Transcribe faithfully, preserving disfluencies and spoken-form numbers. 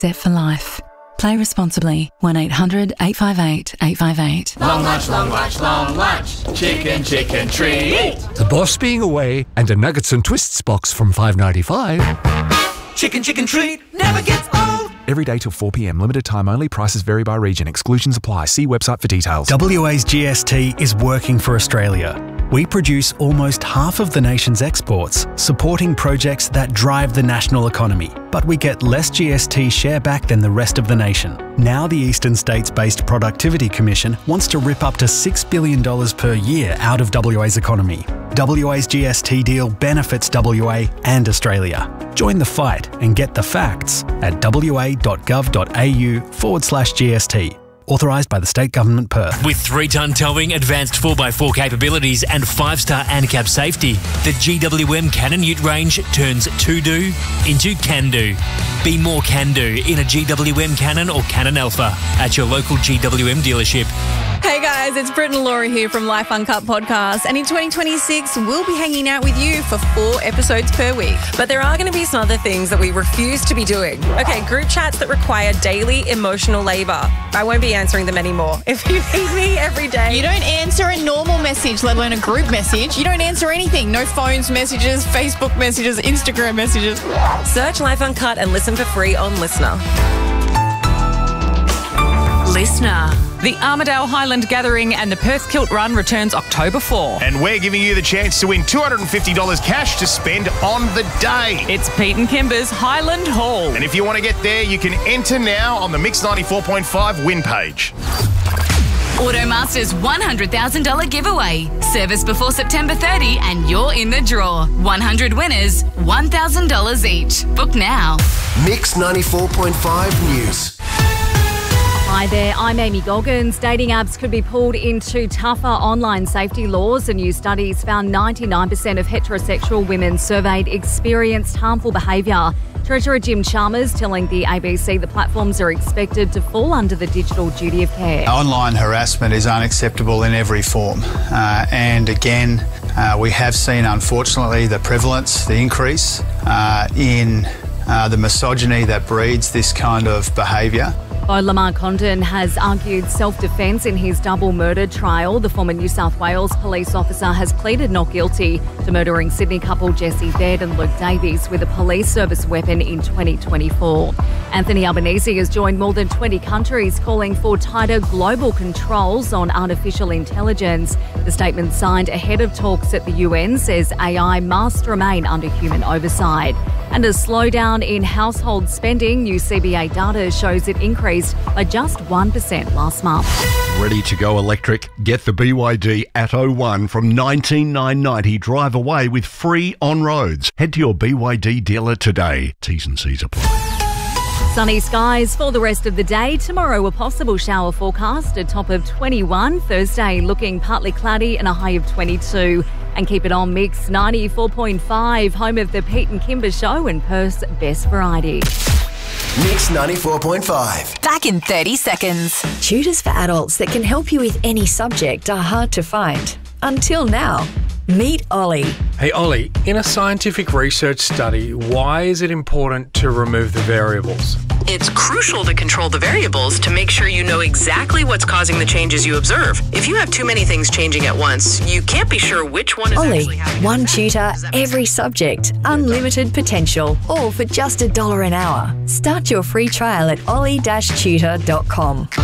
Set for life. Play responsibly. one eight hundred eight five eight eight five eight. Long lunch, long lunch, long lunch. Chicken, chicken treat. The boss being away and a nuggets and twists box from five ninety-five. Chicken, chicken treat never gets old. Every day till four p.m. Limited time only. Prices vary by region. Exclusions apply. See website for details. W A's G S T is working for Australia. We produce almost half of the nation's exports, supporting projects that drive the national economy. But we get less G S T share back than the rest of the nation. Now the Eastern States-based Productivity Commission wants to rip up to six billion dollars per year out of W A's economy. W A's G S T deal benefits W A and Australia. Join the fight and get the facts at wa.gov.au forward slash GST. Authorised by the State Government, Perth. With three-ton towing, advanced four by four capabilities and five-star ANCAP safety, the G W M Cannon Ute range turns to-do into can-do. Be more can-do in a G W M Cannon or Cannon Alpha at your local G W M dealership. Hey guys, it's Britt and Laura here from Life Uncut Podcast, and in twenty twenty-six, we'll be hanging out with you for four episodes per week. But there are going to be some other things that we refuse to be doing. Okay, group chats that require daily emotional labour. I won't be answering them anymore. If you need me every day. You don't answer a normal message, let alone a group message. You don't answer anything. No phones messages, Facebook messages, Instagram messages. Search Life Uncut and listen for free on Listener. Listener. The Armidale Highland Gathering and the Perth Kilt Run returns October fourth. And we're giving you the chance to win two hundred fifty dollars cash to spend on the day. It's Pete and Kimber's Highland Hall. And if you want to get there, you can enter now on the Mix ninety-four point five win page. Automaster's one hundred thousand dollars giveaway. Service before September thirtieth and you're in the draw. one hundred winners, one thousand dollars each. Book now. Mix ninety-four point five News. Hi there, I'm Amy Goggins. Dating apps could be pulled into tougher online safety laws. A new studies found ninety-nine percent of heterosexual women surveyed experienced harmful behaviour. Treasurer Jim Chalmers telling the A B C the platforms are expected to fall under the digital duty of care. Online harassment is unacceptable in every form. Uh, and again, uh, we have seen, unfortunately, the prevalence, the increase uh, in uh, the misogyny that breeds this kind of behaviour. Bo Lamar Condon has argued self-defence in his double murder trial. The former New South Wales police officer has pleaded not guilty to murdering Sydney couple Jessie Baird and Luke Davies with a police service weapon in twenty twenty-four. Anthony Albanese has joined more than twenty countries calling for tighter global controls on artificial intelligence. The statement signed ahead of talks at the U N says A I must remain under human oversight. And a slowdown in household spending, new C B A data shows it increased by just one percent last month. Ready to go electric? Get the B Y D Atto one from nineteen thousand nine hundred ninety. Drive away with free on-roads. Head to your B Y D dealer today. T's and C's apply. Sunny skies for the rest of the day. Tomorrow a possible shower forecast, a top of twenty-one. Thursday looking partly cloudy and a high of twenty-two. And keep it on Mix ninety-four point five, home of the Pete and Kimber Show and Perth's best variety. Mix ninety-four point five. Back in thirty seconds. Tutors for adults that can help you with any subject are hard to find. Until now. Meet Ollie. Hey Ollie, in a scientific research study, why is it important to remove the variables? It's crucial to control the variables to make sure you know exactly what's causing the changes you observe. If you have too many things changing at once, you can't be sure which one is Ollie, actually happening. One tutor, every subject, unlimited potential, all for just a dollar an hour. Start your free trial at ollie dash tutor dot com.